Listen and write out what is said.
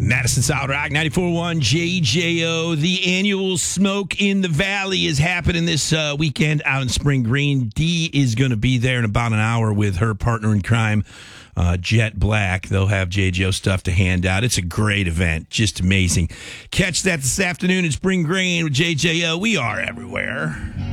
Madison Solid Rock 94.1 JJO. The annual Smoke in the Valley is happening this weekend out in Spring Green. Dee is going to be there in about an hour with her partner in crime, Jet Black. They'll have JJO stuff to hand out. It's a great event. Just amazing. Catch that this afternoon in Spring Green with JJO. We are everywhere.